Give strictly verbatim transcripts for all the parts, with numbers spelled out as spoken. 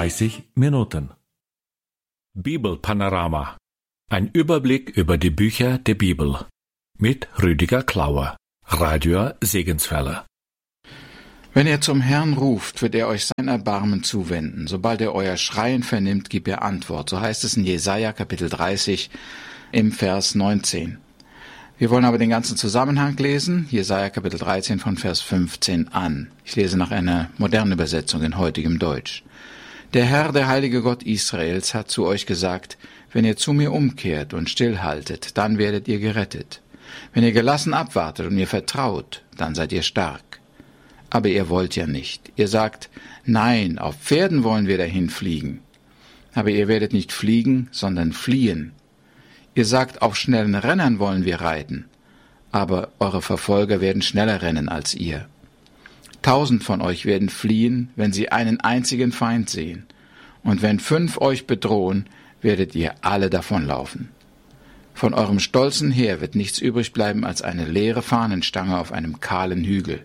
dreißig Minuten. Bibelpanorama. Ein Überblick über die Bücher der Bibel. Mit Rüdiger Klauer, Radio Segenswelle. Wenn ihr zum Herrn ruft, wird er euch sein Erbarmen zuwenden. Sobald er euer Schreien vernimmt, gibt er Antwort. So heißt es in Jesaja Kapitel dreißig im Vers neunzehn. Wir wollen aber den ganzen Zusammenhang lesen. Jesaja Kapitel dreizehn von Vers fünfzehn an. Ich lese nach einer modernen Übersetzung in heutigem Deutsch. Der Herr, der heilige Gott Israels, hat zu euch gesagt, wenn ihr zu mir umkehrt und stillhaltet, dann werdet ihr gerettet. Wenn ihr gelassen abwartet und mir vertraut, dann seid ihr stark. Aber ihr wollt ja nicht. Ihr sagt, nein, auf Pferden wollen wir dahin fliegen. Aber ihr werdet nicht fliegen, sondern fliehen. Ihr sagt, auf schnellen Rennern wollen wir reiten. Aber eure Verfolger werden schneller rennen als ihr. Tausend von euch werden fliehen, wenn sie einen einzigen Feind sehen. Und wenn fünf euch bedrohen, werdet ihr alle davonlaufen. Von eurem stolzen Heer wird nichts übrig bleiben als eine leere Fahnenstange auf einem kahlen Hügel.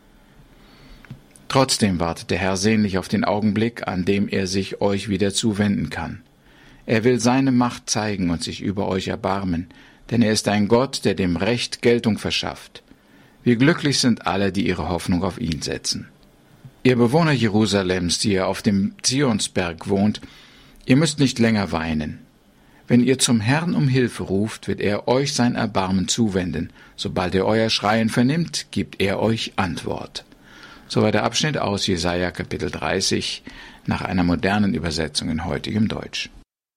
Trotzdem wartet der Herr sehnlich auf den Augenblick, an dem er sich euch wieder zuwenden kann. Er will seine Macht zeigen und sich über euch erbarmen, denn er ist ein Gott, der dem Recht Geltung verschafft. Wie glücklich sind alle, die ihre Hoffnung auf ihn setzen. Ihr Bewohner Jerusalems, die ihr auf dem Zionsberg wohnt, ihr müsst nicht länger weinen. Wenn ihr zum Herrn um Hilfe ruft, wird er euch sein Erbarmen zuwenden. Sobald er euer Schreien vernimmt, gibt er euch Antwort. Soweit der Abschnitt aus Jesaja Kapitel dreißig nach einer modernen Übersetzung in heutigem Deutsch.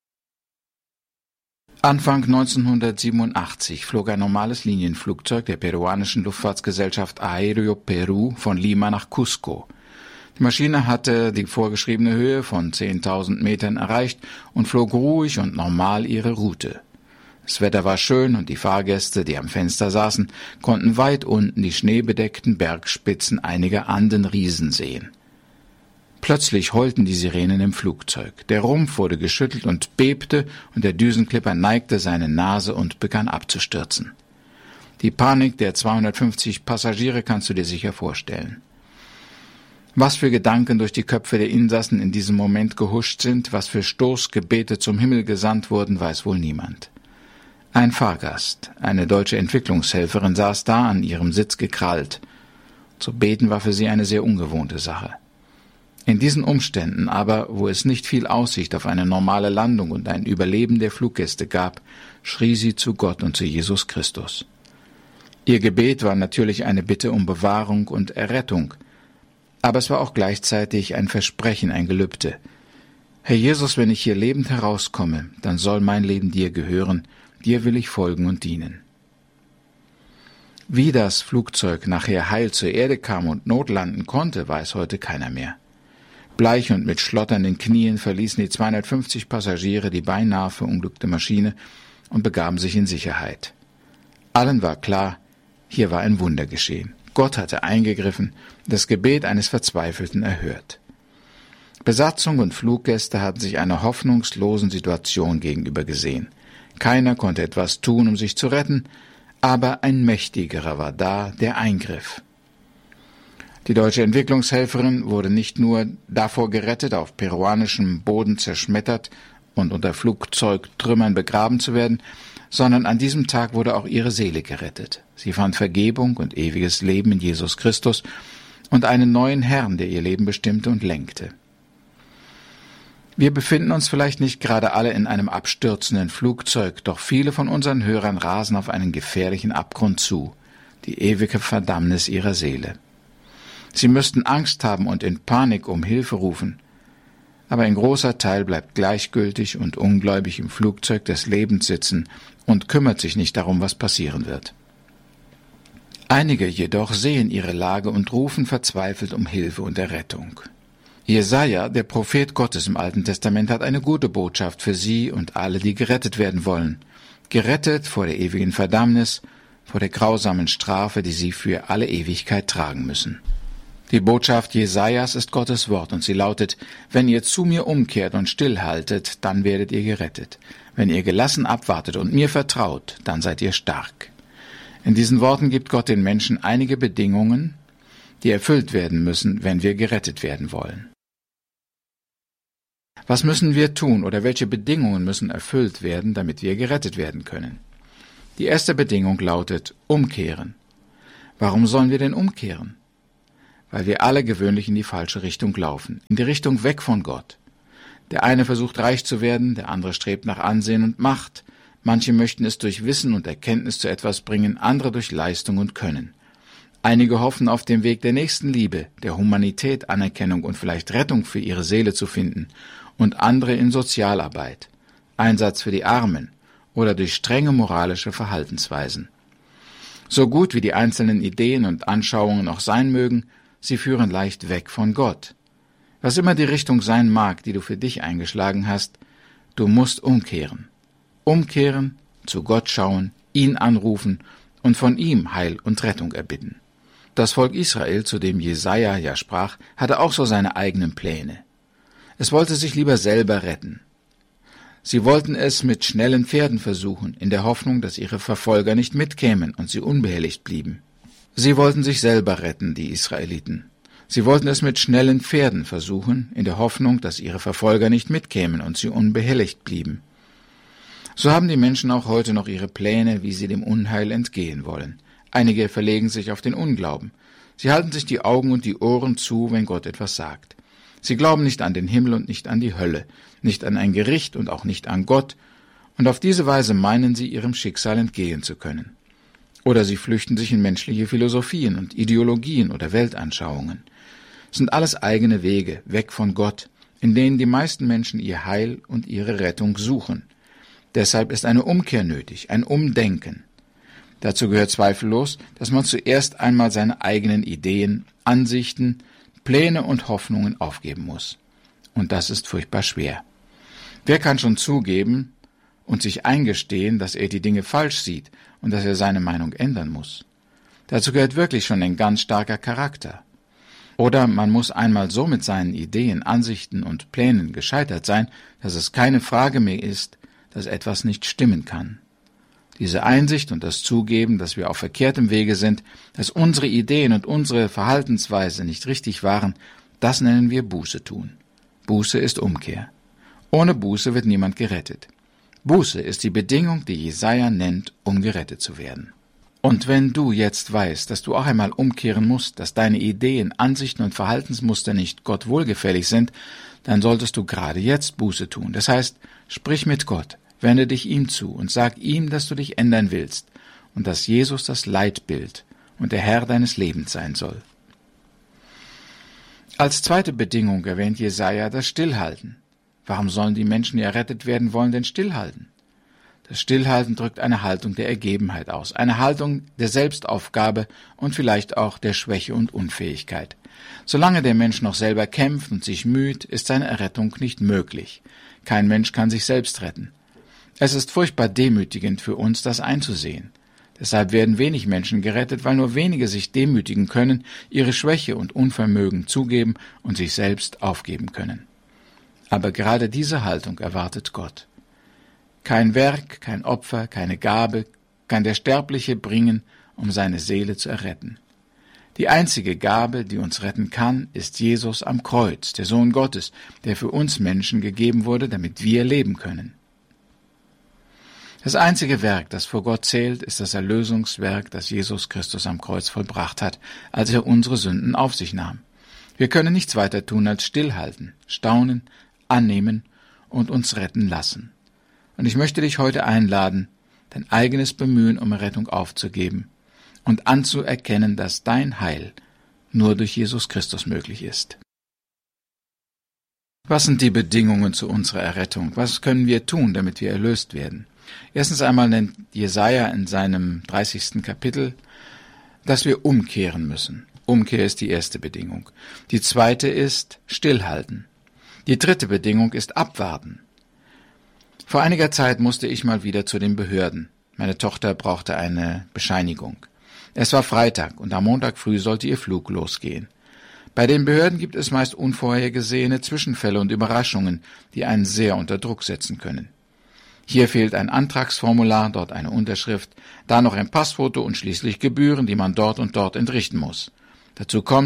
Anfang neunzehnhundertsiebenundachtzig flog ein normales Linienflugzeug der peruanischen Luftfahrtsgesellschaft Aéreo Perú von Lima nach Cusco. Die Maschine hatte die vorgeschriebene Höhe von zehntausend Metern erreicht und flog ruhig und normal ihre Route. Das Wetter war schön und die Fahrgäste, die am Fenster saßen, konnten weit unten die schneebedeckten Bergspitzen einiger Andenriesen sehen. Plötzlich heulten die Sirenen im Flugzeug. Der Rumpf wurde geschüttelt und bebte, und der Düsenklipper neigte seine Nase und begann abzustürzen. Die Panik der zweihundertfünfzig Passagiere kannst du dir sicher vorstellen. Was für Gedanken durch die Köpfe der Insassen in diesem Moment gehuscht sind, was für Stoßgebete zum Himmel gesandt wurden, weiß wohl niemand. Ein Fahrgast, eine deutsche Entwicklungshelferin, saß da an ihrem Sitz gekrallt. Zu beten war für sie eine sehr ungewohnte Sache. In diesen Umständen aber, wo es nicht viel Aussicht auf eine normale Landung und ein Überleben der Fluggäste gab, schrie sie zu Gott und zu Jesus Christus. Ihr Gebet war natürlich eine Bitte um Bewahrung und Errettung, aber es war auch gleichzeitig ein Versprechen, ein Gelübde. Herr Jesus, wenn ich hier lebend herauskomme, dann soll mein Leben dir gehören, dir will ich folgen und dienen. Wie das Flugzeug nachher heil zur Erde kam und notlanden konnte, weiß heute keiner mehr. Bleich und mit schlotternden Knien verließen die zweihundertfünfzig Passagiere die beinahe verunglückte Maschine und begaben sich in Sicherheit. Allen war klar, hier war ein Wunder geschehen. Gott hatte eingegriffen, das Gebet eines Verzweifelten erhört. Besatzung und Fluggäste hatten sich einer hoffnungslosen Situation gegenüber gesehen. Keiner konnte etwas tun, um sich zu retten, aber ein Mächtigerer war da, der eingriff. Die deutsche Entwicklungshelferin wurde nicht nur davor gerettet, auf peruanischem Boden zerschmettert und unter Flugzeugtrümmern begraben zu werden, sondern an diesem Tag wurde auch ihre Seele gerettet. Sie fand Vergebung und ewiges Leben in Jesus Christus und einen neuen Herrn, der ihr Leben bestimmte und lenkte. Wir befinden uns vielleicht nicht gerade alle in einem abstürzenden Flugzeug, doch viele von unseren Hörern rasen auf einen gefährlichen Abgrund zu, die ewige Verdammnis ihrer Seele. Sie müssten Angst haben und in Panik um Hilfe rufen, aber ein großer Teil bleibt gleichgültig und ungläubig im Flugzeug des Lebens sitzen und kümmert sich nicht darum, was passieren wird. Einige jedoch sehen ihre Lage und rufen verzweifelt um Hilfe und Errettung. Jesaja, der Prophet Gottes im Alten Testament, hat eine gute Botschaft für sie und alle, die gerettet werden wollen. Gerettet vor der ewigen Verdammnis, vor der grausamen Strafe, die sie für alle Ewigkeit tragen müssen. Die Botschaft Jesajas ist Gottes Wort und sie lautet: Wenn ihr zu mir umkehrt und stillhaltet, dann werdet ihr gerettet. Wenn ihr gelassen abwartet und mir vertraut, dann seid ihr stark. In diesen Worten gibt Gott den Menschen einige Bedingungen, die erfüllt werden müssen, wenn wir gerettet werden wollen. Was müssen wir tun oder welche Bedingungen müssen erfüllt werden, damit wir gerettet werden können? Die erste Bedingung lautet umkehren. Warum sollen wir denn umkehren? Weil wir alle gewöhnlich in die falsche Richtung laufen, in die Richtung weg von Gott. Der eine versucht reich zu werden, der andere strebt nach Ansehen und Macht. Manche möchten es durch Wissen und Erkenntnis zu etwas bringen, andere durch Leistung und Können. Einige hoffen auf dem Weg der Nächstenliebe, der Humanität, Anerkennung und vielleicht Rettung für ihre Seele zu finden, und andere in Sozialarbeit, Einsatz für die Armen oder durch strenge moralische Verhaltensweisen. So gut wie die einzelnen Ideen und Anschauungen auch sein mögen, sie führen leicht weg von Gott. Was immer die Richtung sein mag, die du für dich eingeschlagen hast, du musst umkehren. Umkehren, zu Gott schauen, ihn anrufen und von ihm Heil und Rettung erbitten. Das Volk Israel, zu dem Jesaja ja sprach, hatte auch so seine eigenen Pläne. Es wollte sich lieber selber retten. Sie wollten es mit schnellen Pferden versuchen, in der Hoffnung, dass ihre Verfolger nicht mitkämen und sie unbehelligt blieben. Sie wollten sich selber retten, die Israeliten. Sie wollten es mit schnellen Pferden versuchen, in der Hoffnung, dass ihre Verfolger nicht mitkämen und sie unbehelligt blieben. So haben die Menschen auch heute noch ihre Pläne, wie sie dem Unheil entgehen wollen. Einige verlegen sich auf den Unglauben. Sie halten sich die Augen und die Ohren zu, wenn Gott etwas sagt. Sie glauben nicht an den Himmel und nicht an die Hölle, nicht an ein Gericht und auch nicht an Gott, und auf diese Weise meinen sie, ihrem Schicksal entgehen zu können. Oder sie flüchten sich in menschliche Philosophien und Ideologien oder Weltanschauungen. Es sind alles eigene Wege, weg von Gott, in denen die meisten Menschen ihr Heil und ihre Rettung suchen. Deshalb ist eine Umkehr nötig, ein Umdenken. Dazu gehört zweifellos, dass man zuerst einmal seine eigenen Ideen, Ansichten, Pläne und Hoffnungen aufgeben muss. Und das ist furchtbar schwer. Wer kann schon zugeben und sich eingestehen, dass er die Dinge falsch sieht und dass er seine Meinung ändern muss? Dazu gehört wirklich schon ein ganz starker Charakter. Oder man muss einmal so mit seinen Ideen, Ansichten und Plänen gescheitert sein, dass es keine Frage mehr ist, dass etwas nicht stimmen kann. Diese Einsicht und das Zugeben, dass wir auf verkehrtem Wege sind, dass unsere Ideen und unsere Verhaltensweise nicht richtig waren, das nennen wir Buße tun. Buße ist Umkehr. Ohne Buße wird niemand gerettet. Buße ist die Bedingung, die Jesaja nennt, um gerettet zu werden. Und wenn du jetzt weißt, dass du auch einmal umkehren musst, dass deine Ideen, Ansichten und Verhaltensmuster nicht Gott wohlgefällig sind, dann solltest du gerade jetzt Buße tun. Das heißt, sprich mit Gott. Wende dich ihm zu und sag ihm, dass du dich ändern willst und dass Jesus das Leitbild und der Herr deines Lebens sein soll. Als zweite Bedingung erwähnt Jesaja das Stillhalten. Warum sollen die Menschen, die errettet werden wollen, denn stillhalten? Das Stillhalten drückt eine Haltung der Ergebenheit aus, eine Haltung der Selbstaufgabe und vielleicht auch der Schwäche und Unfähigkeit. Solange der Mensch noch selber kämpft und sich müht, ist seine Errettung nicht möglich. Kein Mensch kann sich selbst retten. Es ist furchtbar demütigend für uns, das einzusehen. Deshalb werden wenig Menschen gerettet, weil nur wenige sich demütigen können, ihre Schwäche und Unvermögen zugeben und sich selbst aufgeben können. Aber gerade diese Haltung erwartet Gott. Kein Werk, kein Opfer, keine Gabe kann der Sterbliche bringen, um seine Seele zu erretten. Die einzige Gabe, die uns retten kann, ist Jesus am Kreuz, der Sohn Gottes, der für uns Menschen gegeben wurde, damit wir leben können. Das einzige Werk, das vor Gott zählt, ist das Erlösungswerk, das Jesus Christus am Kreuz vollbracht hat, als er unsere Sünden auf sich nahm. Wir können nichts weiter tun als stillhalten, staunen, annehmen und uns retten lassen. Und ich möchte dich heute einladen, dein eigenes Bemühen um Rettung aufzugeben und anzuerkennen, dass dein Heil nur durch Jesus Christus möglich ist. Was sind die Bedingungen zu unserer Errettung? Was können wir tun, damit wir erlöst werden? Erstens einmal nennt Jesaja in seinem dreißigsten Kapitel, dass wir umkehren müssen. Umkehr ist die erste Bedingung. Die zweite ist stillhalten. Die dritte Bedingung ist abwarten. Vor einiger Zeit musste ich mal wieder zu den Behörden. Meine Tochter brauchte eine Bescheinigung. Es war Freitag und am Montag früh sollte ihr Flug losgehen. Bei den Behörden gibt es meist unvorhergesehene Zwischenfälle und Überraschungen, die einen sehr unter Druck setzen können. Hier fehlt ein Antragsformular, dort eine Unterschrift, da noch ein Passfoto und schließlich Gebühren, die man dort und dort entrichten muss. Dazu kommt,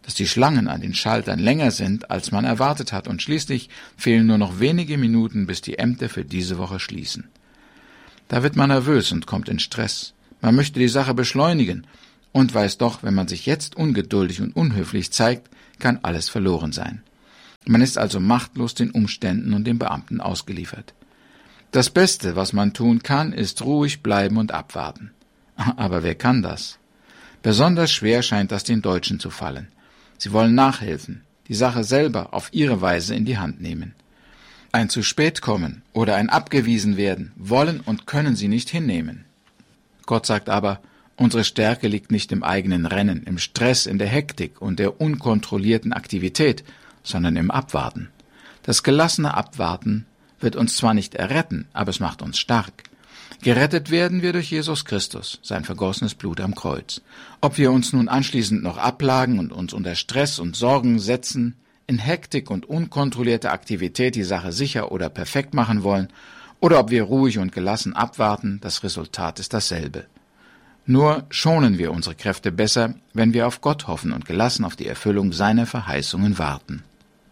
dass die Schlangen an den Schaltern länger sind, als man erwartet hat, und schließlich fehlen nur noch wenige Minuten, bis die Ämter für diese Woche schließen. Da wird man nervös und kommt in Stress. Man möchte die Sache beschleunigen und weiß doch, wenn man sich jetzt ungeduldig und unhöflich zeigt, kann alles verloren sein. Man ist also machtlos den Umständen und den Beamten ausgeliefert. Das Beste, was man tun kann, ist ruhig bleiben und abwarten. Aber wer kann das? Besonders schwer scheint das den Deutschen zu fallen. Sie wollen nachhelfen, die Sache selber auf ihre Weise in die Hand nehmen. Ein zu spät kommen oder ein abgewiesen werden wollen und können sie nicht hinnehmen. Gott sagt aber, unsere Stärke liegt nicht im eigenen Rennen, im Stress, in der Hektik und der unkontrollierten Aktivität, sondern im Abwarten. Das gelassene Abwarten wird uns zwar nicht erretten, aber es macht uns stark. Gerettet werden wir durch Jesus Christus, sein vergossenes Blut am Kreuz. Ob wir uns nun anschließend noch ablagen und uns unter Stress und Sorgen setzen, in Hektik und unkontrollierter Aktivität die Sache sicher oder perfekt machen wollen, oder ob wir ruhig und gelassen abwarten, das Resultat ist dasselbe. Nur schonen wir unsere Kräfte besser, wenn wir auf Gott hoffen und gelassen auf die Erfüllung seiner Verheißungen warten.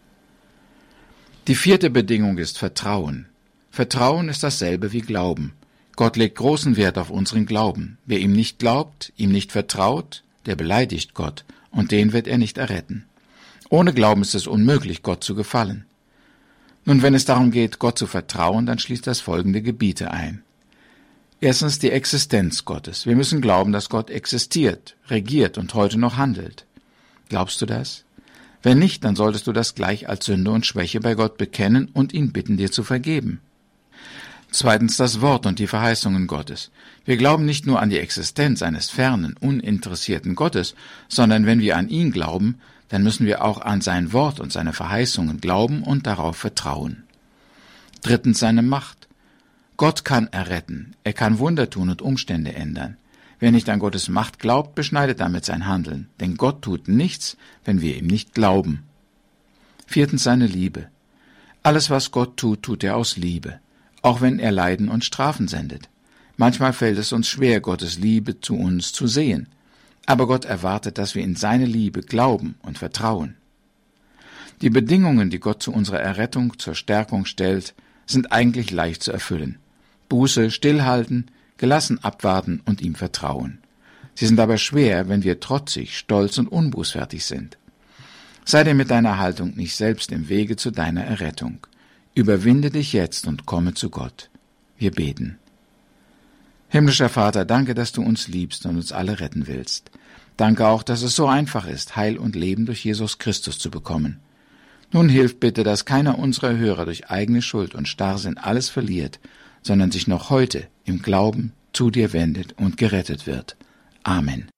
Die vierte Bedingung ist Vertrauen. Vertrauen ist dasselbe wie Glauben. Gott legt großen Wert auf unseren Glauben. Wer ihm nicht glaubt, ihm nicht vertraut, der beleidigt Gott, und den wird er nicht erretten. Ohne Glauben ist es unmöglich, Gott zu gefallen. Nun, wenn es darum geht, Gott zu vertrauen, dann schließt das folgende Gebiete ein. Erstens die Existenz Gottes. Wir müssen glauben, dass Gott existiert, regiert und heute noch handelt. Glaubst du das? Wenn nicht, dann solltest du das gleich als Sünde und Schwäche bei Gott bekennen und ihn bitten, dir zu vergeben. Zweitens das Wort und die Verheißungen Gottes. Wir glauben nicht nur an die Existenz eines fernen, uninteressierten Gottes, sondern wenn wir an ihn glauben, dann müssen wir auch an sein Wort und seine Verheißungen glauben und darauf vertrauen. Drittens seine Macht. Gott kann erretten, er kann Wunder tun und Umstände ändern. Wer nicht an Gottes Macht glaubt, beschneidet damit sein Handeln, denn Gott tut nichts, wenn wir ihm nicht glauben. Viertens seine Liebe. Alles, was Gott tut, tut er aus Liebe, auch wenn er Leiden und Strafen sendet. Manchmal fällt es uns schwer, Gottes Liebe zu uns zu sehen, aber Gott erwartet, dass wir in seine Liebe glauben und vertrauen. Die Bedingungen, die Gott zu unserer Errettung, zur Stärkung stellt, sind eigentlich leicht zu erfüllen. Buße, stillhalten, gelassen abwarten und ihm vertrauen. Sie sind aber schwer, wenn wir trotzig, stolz und unbußfertig sind. Sei dir mit deiner Haltung nicht selbst im Wege zu deiner Errettung. Überwinde dich jetzt und komme zu Gott. Wir beten. Himmlischer Vater, danke, dass du uns liebst und uns alle retten willst. Danke auch, dass es so einfach ist, Heil und Leben durch Jesus Christus zu bekommen. Nun hilf bitte, dass keiner unserer Hörer durch eigene Schuld und Starrsinn alles verliert, sondern sich noch heute im Glauben zu dir wendet und gerettet wird. Amen.